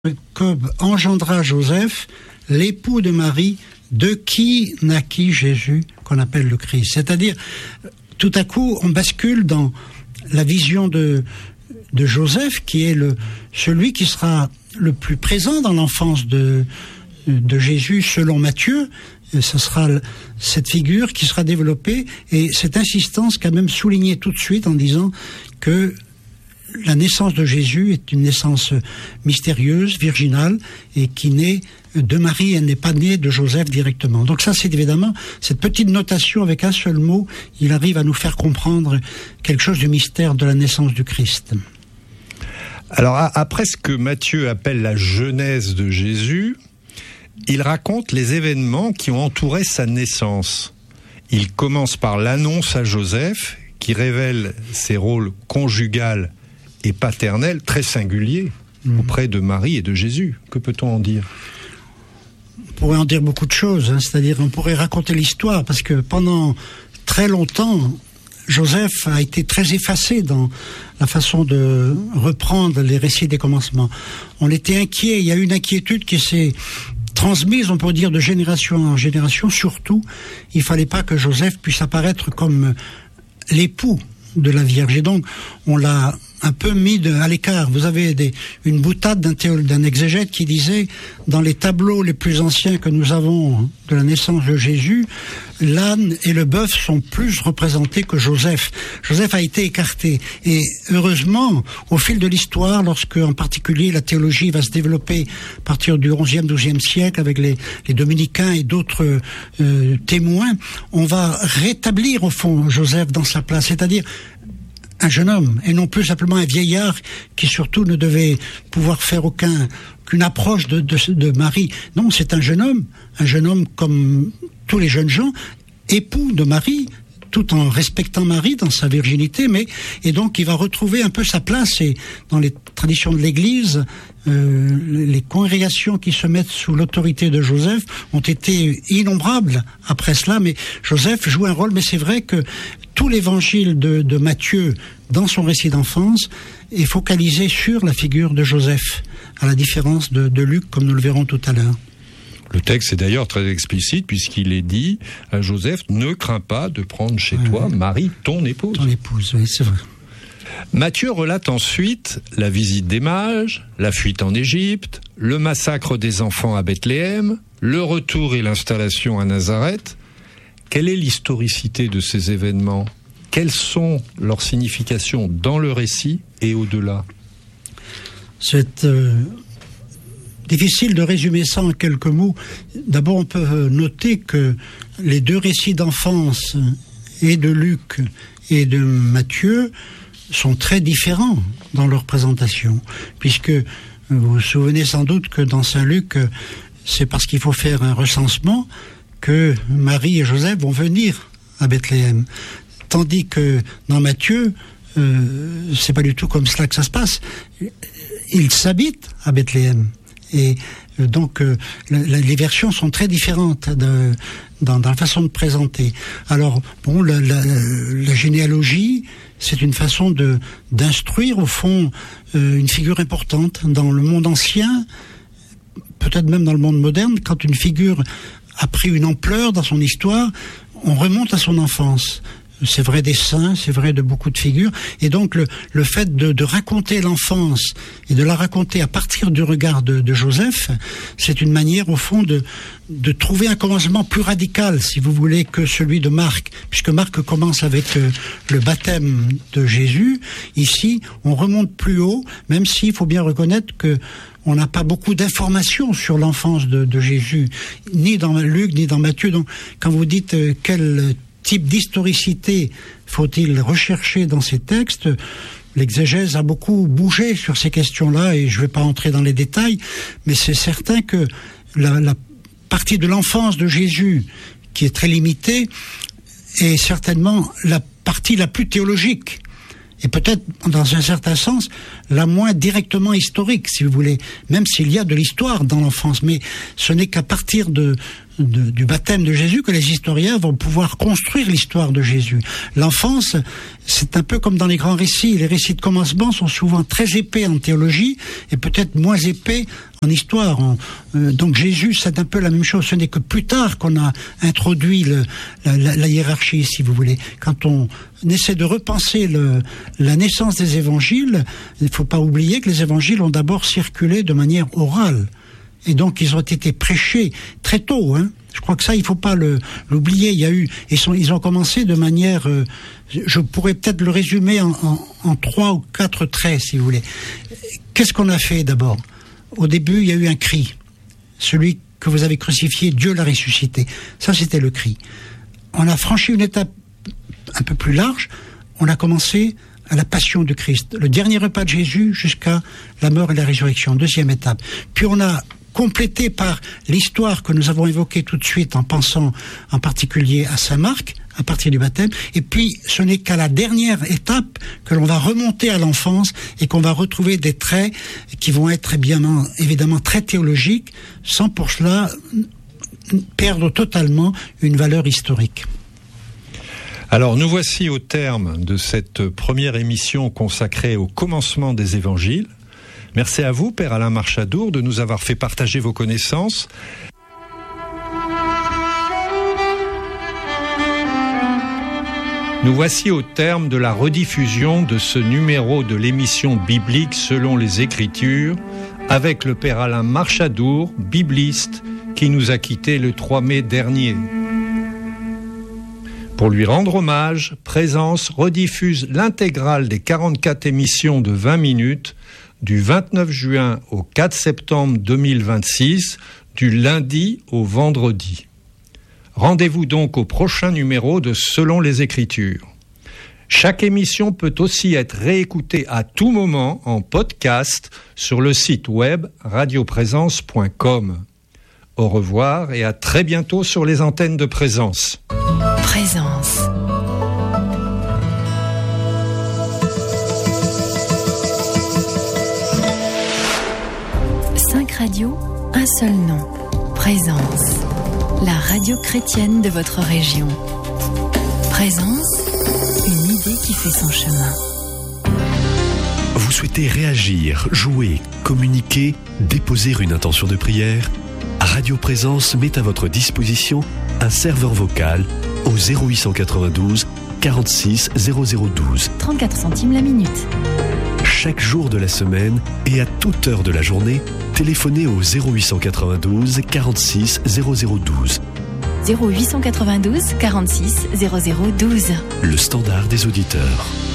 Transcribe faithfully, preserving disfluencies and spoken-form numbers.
Jacob engendra Joseph, l'époux de Marie, de qui naquit Jésus, qu'on appelle le Christ. C'est-à-dire, tout à coup, on bascule dans la vision de, de Joseph, qui est le, celui qui sera le plus présent dans l'enfance de, de Jésus, selon Matthieu. Et ce sera cette figure qui sera développée, et cette insistance qu'a même souligné tout de suite en disant que la naissance de Jésus est une naissance mystérieuse, virginale, et qui naît de Marie, elle n'est pas née de Joseph directement. Donc ça, c'est évidemment cette petite notation avec un seul mot, il arrive à nous faire comprendre quelque chose du mystère de la naissance du Christ. Alors, après ce que Matthieu appelle la genèse de Jésus, il raconte les événements qui ont entouré sa naissance. Il commence par l'annonce à Joseph, qui révèle ses rôles conjugal et paternel très singuliers mmh. auprès de Marie et de Jésus. Que peut-on en dire ? On pourrait en dire beaucoup de choses, hein, c'est-à-dire on pourrait raconter l'histoire, parce que pendant très longtemps, Joseph a été très effacé dans la façon de reprendre les récits des commencements. On était inquiet, il y a une inquiétude qui s'est transmise, on peut dire, de génération en génération. Surtout, il ne fallait pas que Joseph puisse apparaître comme l'époux de la Vierge. Et donc, on l'a un peu mis de, à l'écart. Vous avez des, une boutade d'un, théo, d'un exégète qui disait, dans les tableaux les plus anciens que nous avons de la naissance de Jésus, l'âne et le bœuf sont plus représentés que Joseph. Joseph a été écarté. Et heureusement, au fil de l'histoire, lorsque en particulier la théologie va se développer à partir du onzième, douzième siècle avec les, les dominicains et d'autres euh, témoins, on va rétablir au fond Joseph dans sa place. C'est-à-dire un jeune homme, et non plus simplement un vieillard qui surtout ne devait pouvoir faire aucun, qu'une approche de, de, de Marie. Non, c'est un jeune homme, un jeune homme comme tous les jeunes gens, époux de Marie, tout en respectant Marie dans sa virginité, mais et donc il va retrouver un peu sa place. Et dans les traditions de l'Église, euh, les congrégations qui se mettent sous l'autorité de Joseph ont été innombrables après cela, mais Joseph joue un rôle. Mais c'est vrai que tout l'évangile de, de Matthieu, dans son récit d'enfance, est focalisé sur la figure de Joseph, à la différence de, de Luc, comme nous le verrons tout à l'heure. Le texte est d'ailleurs très explicite, puisqu'il est dit à Joseph, ne crains pas de prendre chez ouais, toi Marie, ton épouse. Ton épouse, oui, c'est vrai. Matthieu relate ensuite la visite des mages, la fuite en Égypte, le massacre des enfants à Bethléem, le retour et l'installation à Nazareth. Quelle est l'historicité de ces événements ? Quelles sont leurs significations dans le récit et au-delà ? C'est euh, difficile de résumer ça en quelques mots. D'abord, on peut noter que les deux récits d'enfance, et de Luc et de Matthieu, sont très différents dans leur présentation, puisque vous vous souvenez sans doute que dans Saint Luc, c'est parce qu'il faut faire un recensement que Marie et Joseph vont venir à Bethléem. Tandis que dans Matthieu, euh, c'est pas du tout comme cela que ça se passe. Ils s'habitent à Bethléem. Et euh, donc, euh, la, les versions sont très différentes de, dans, dans la façon de présenter. Alors, bon, la, la, la généalogie, c'est une façon de, d'instruire, au fond, euh, une figure importante. Dans le monde ancien, peut-être même dans le monde moderne, quand une figure a pris une ampleur dans son histoire, on remonte à son enfance. C'est vrai des saints, c'est vrai de beaucoup de figures. Et donc le, le fait de, de raconter l'enfance et de la raconter à partir du regard de, de Joseph, c'est une manière au fond de, de trouver un commencement plus radical, si vous voulez, que celui de Marc. Puisque Marc commence avec euh, le baptême de Jésus. Ici, on remonte plus haut, même s'il faut bien reconnaître que on n'a pas beaucoup d'informations sur l'enfance de, de Jésus, ni dans Luc, ni dans Matthieu. Donc, quand vous dites euh, quel type d'historicité faut-il rechercher dans ces textes, l'exégèse a beaucoup bougé sur ces questions-là, et je ne vais pas entrer dans les détails, mais c'est certain que la, la partie de l'enfance de Jésus, qui est très limitée, est certainement la partie la plus théologique. Et peut-être, dans un certain sens, la moins directement historique, si vous voulez, même s'il y a de l'histoire dans l'enfance. Mais ce n'est qu'à partir de, de, du baptême de Jésus que les historiens vont pouvoir construire l'histoire de Jésus. L'enfance, c'est un peu comme dans les grands récits. Les récits de commencement sont souvent très épais en théologie et peut-être moins épais en histoire. En, euh, donc Jésus, c'est un peu la même chose. Ce n'est que plus tard qu'on a introduit le, la, la, la hiérarchie, si vous voulez. Quand on essaie de repenser le, la naissance des évangiles, il ne faut pas oublier que les évangiles ont d'abord circulé de manière orale. Et donc ils ont été prêchés très tôt. Hein. Je crois que ça, il ne faut pas le, l'oublier. Il y a eu, ils, sont, ils ont commencé de manière, euh, je pourrais peut-être le résumer en, en, en trois ou quatre traits, si vous voulez. Qu'est-ce qu'on a fait d'abord ? Au début, il y a eu un cri. Celui que vous avez crucifié, Dieu l'a ressuscité. Ça, c'était le cri. On a franchi une étape un peu plus large. On a commencé à la passion de Christ. Le dernier repas de Jésus jusqu'à la mort et la résurrection. Deuxième étape. Puis on a complété par l'histoire que nous avons évoquée tout de suite en pensant en particulier à Saint Marc, à partir du baptême. Et puis, ce n'est qu'à la dernière étape que l'on va remonter à l'enfance et qu'on va retrouver des traits qui vont être bien, évidemment très théologiques, sans pour cela perdre totalement une valeur historique. Alors, nous voici au terme de cette première émission consacrée au commencement des évangiles. Merci à vous, Père Alain Marchadour, de nous avoir fait partager vos connaissances. Nous voici au terme de la rediffusion de ce numéro de l'émission biblique selon les Écritures, avec le Père Alain Marchadour, bibliste, qui nous a quittés le trois mai dernier. Pour lui rendre hommage, Présence rediffuse l'intégrale des quarante-quatre émissions de vingt minutes du vingt-neuf juin au quatre septembre deux mille vingt-six, du lundi au vendredi. Rendez-vous donc au prochain numéro de Selon les Écritures. Chaque émission peut aussi être réécoutée à tout moment en podcast sur le site web radioprésence point com. Au revoir et à très bientôt sur les antennes de Présence. Présence. Cinq radios, un seul nom. Présence. La radio chrétienne de votre région. Présence, une idée qui fait son chemin. Vous souhaitez réagir, jouer, communiquer, déposer une intention de prière ? Radio Présence met à votre disposition un serveur vocal au zéro huit cent quatre-vingt-douze quarante-six zéro zéro douze. trente-quatre centimes la minute. Chaque jour de la semaine et à toute heure de la journée, téléphonez au zéro huit cent quatre-vingt-douze quarante-six zéro zéro douze. zéro huit cent quatre-vingt-douze quarante-six zéro zéro douze. Le standard des auditeurs.